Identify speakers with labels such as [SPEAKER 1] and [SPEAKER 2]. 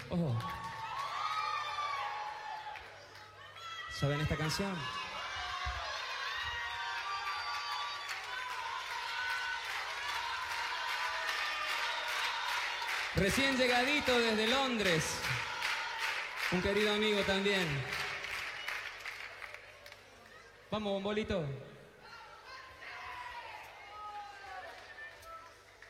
[SPEAKER 1] Oh. ¿Saben esta canción? Recién llegadito desde Londres. Un querido amigo también. Vamos, Bombolito.